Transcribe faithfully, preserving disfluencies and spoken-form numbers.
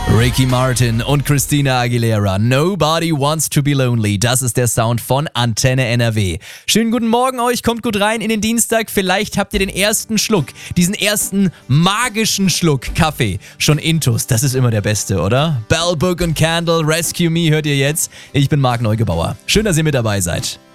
Ricky Martin und Christina Aguilera. Nobody wants to be lonely. Das ist der Sound von Antenne N R W. Schönen guten Morgen euch, kommt gut rein in den Dienstag. Vielleicht habt ihr den ersten Schluck, diesen ersten magischen Schluck Kaffee schon intus. Das ist immer der Beste, oder? Bell, Book und Candle, Rescue Me hört ihr jetzt. Ich bin Marc Neugebauer. Schön, dass ihr mit dabei seid.